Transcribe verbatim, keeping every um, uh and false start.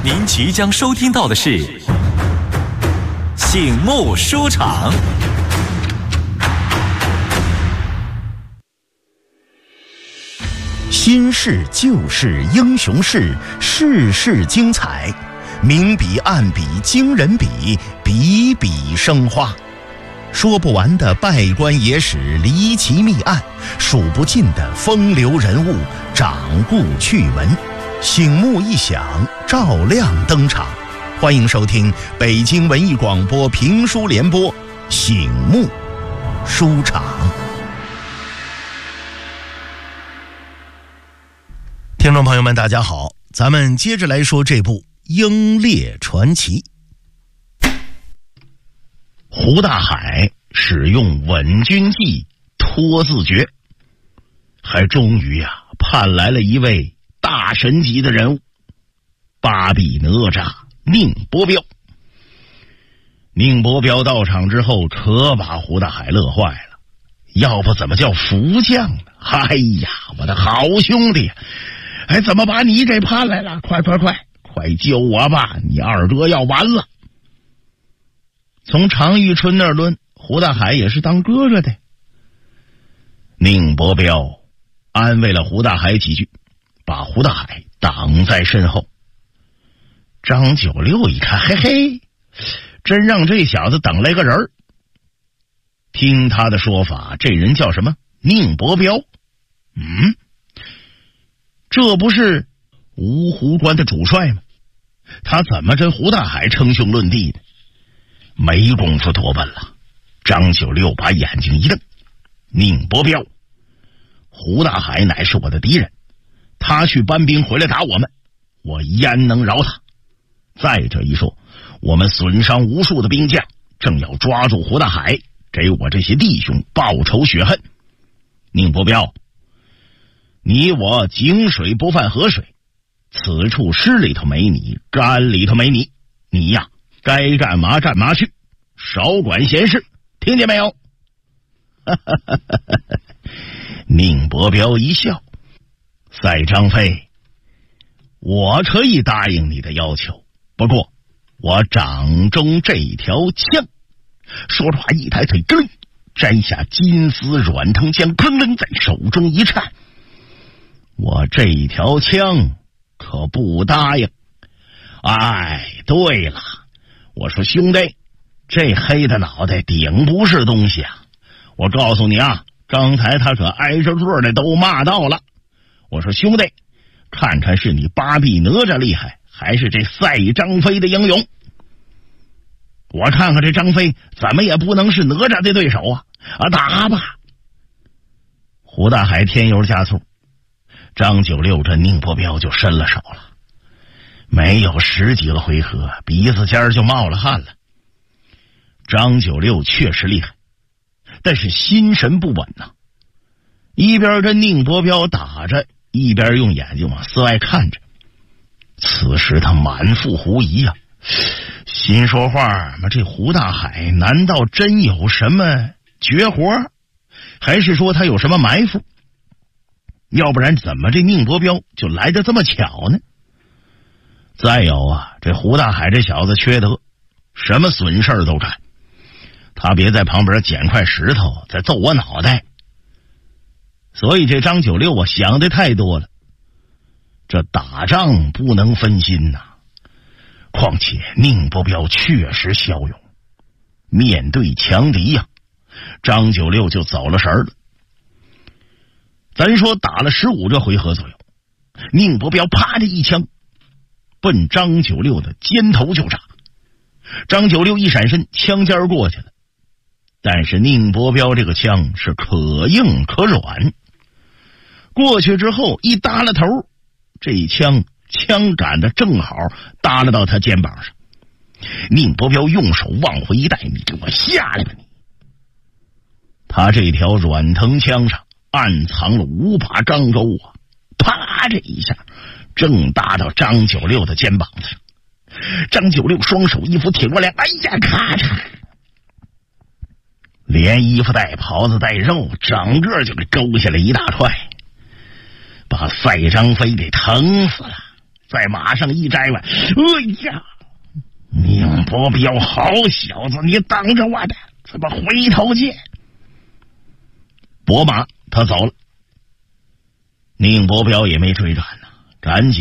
您即将收听到的是醒目书场。 新事旧事英雄事，事事精彩，明笔暗笔惊人笔，笔笔生花。说不完的拜官野史离奇密案，数不尽的风流人物掌故趣闻，醒目一响，照亮登场。欢迎收听北京文艺广播评书联播醒目书场。听众朋友们大家好，咱们接着来说这部《英烈传奇》。胡大海使用稳军计，拖字诀，还终于呀、啊、盼来了一位大神级的人物——八臂哪吒宁伯彪。宁伯彪到场之后，可把胡大海乐坏了，要不怎么叫福将呢？哎呀，我的好兄弟，哎，怎么把你给盼来了？快快快快救我吧，你二哥要完了。从常遇春那儿论，胡大海也是当哥哥的。宁伯彪安慰了胡大海几句，把胡大海挡在身后。张九六一看，嘿嘿，真让这小子等来个人儿。听他的说法，这人叫什么？宁伯彪。嗯，这不是芜湖关的主帅吗？他怎么跟胡大海称兄论弟呢？没工夫多问了，张九六把眼睛一瞪：宁伯彪，胡大海乃是我的敌人，他去搬兵回来打我们，我焉能饶他？再者一说，我们损伤无数的兵将，正要抓住胡大海，给我这些弟兄报仇雪恨。宁伯彪，你我井水不犯河水，此处湿里头没你，干里头没你，你呀该干嘛干嘛去，少管闲事，听见没有？宁伯彪一笑：赛张飞，我可以答应你的要求，不过我掌中这条枪。说着话，一抬腿，咯，摘下金丝软藤枪，砰楞在手中一颤。我这条枪可不答应。哎，对了，我说兄弟，这黑的脑袋顶不是东西啊！我告诉你啊，刚才他可挨着个的都骂到了。我说兄弟，看看是你八臂哪吒厉害，还是这赛张飞的英勇？我看看这张飞怎么也不能是哪吒的对手啊！啊，打吧！胡大海添油加醋，张九六这宁伯彪就伸了手了。没有十几个回合，鼻子尖就冒了汗了。张九六确实厉害，但是心神不稳呐、啊，一边跟宁伯彪打着，一边用眼睛往四外看着。此时他满腹狐疑呀、啊，心说话嘛，这胡大海难道真有什么绝活，还是说他有什么埋伏？要不然怎么这宁伯彪就来得这么巧呢？再有啊，这胡大海这小子缺德，什么损事都干，他别在旁边捡块石头再揍我脑袋。所以这张九六啊想的太多了，这打仗不能分心呐、啊。况且宁伯彪确实骁勇，面对强敌呀、啊，张九六就走了神儿了。咱说打了十五个回合左右，宁伯彪啪的一枪奔张九六的肩头就炸。张九六一闪身，枪尖过去了，但是宁伯彪这个枪是可硬可软，过去之后一耷拉头，这一枪枪杆子正好耷拉到他肩膀上。宁伯彪用手往回一带：你给我下来吧你！他这条软藤枪上暗藏了五把钢钩啊，啪这一下正搭到张九六的肩膀子上。张九六双手一扶挺过来，哎呀，咔嚓，连衣服带袍子带肉，整个就给勾下来一大块，把赛张飞给疼死了。 在马上一摘完，哎呀，宁伯彪，好小子，你等着我的，咱们回头见。拨马他走了，宁伯彪也没追赶呢，赶紧